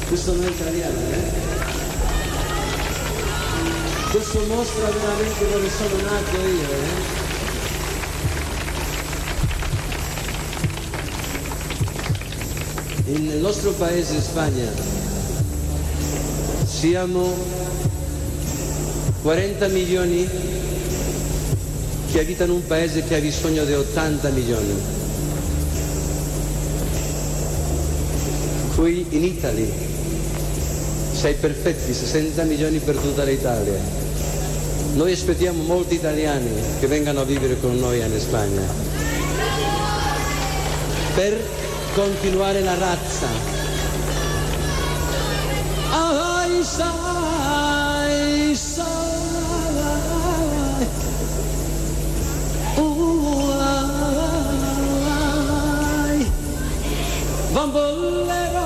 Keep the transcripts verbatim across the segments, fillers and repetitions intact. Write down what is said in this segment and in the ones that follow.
Questo non è italiano, eh? Questo mostra veramente dove sono nato io, eh? Nel nostro paese, Spagna, siamo quaranta milioni che abitano un paese che ha bisogno di ottanta milioni. Qui in Italia sei perfetti, sessanta milioni per tutta l'Italia. Noi aspettiamo molti italiani che vengano a vivere con noi in Spagna per continuare la razza. Ai, sai, sai, uh, ai, bambolero.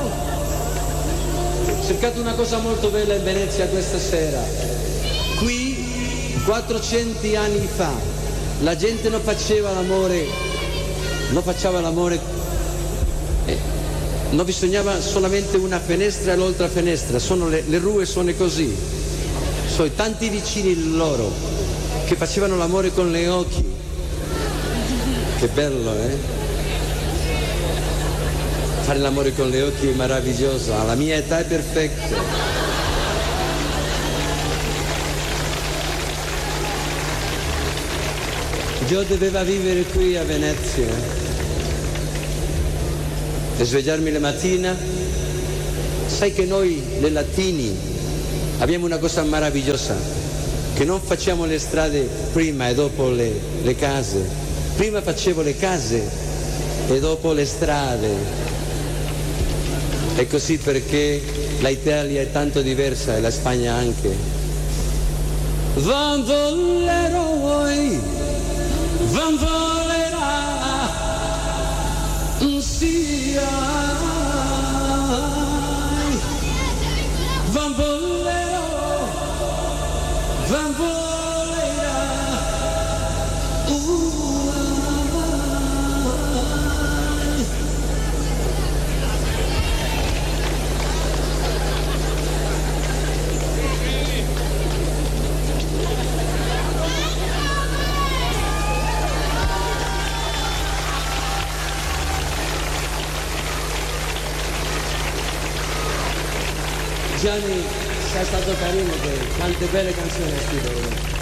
Ho cercato una cosa molto bella in Venezia questa sera. Qui, quattrocento anni fa, la gente non faceva l'amore, non faceva l'amore, eh, non bisognava solamente una finestra e l'altra finestra, sono le, le rue sono così. Sono tanti vicini loro che facevano l'amore con gli occhi. Che bello, eh? Fare l'amore con gli occhi è meraviglioso, alla mia età è perfetto. Io dovevo vivere qui a Venezia e svegliarmi la mattina. Sai che noi, le latini, abbiamo una cosa meravigliosa, che non facciamo le strade prima e dopo le, le case. Prima facevo le case e dopo le strade. È così perché l'Italia è tanto diversa e la Spagna anche. Bambolero, bambolera, sì, bambolero, bambolera, uh. Gianni, sei stato carino, che quante belle canzoni hai scritto.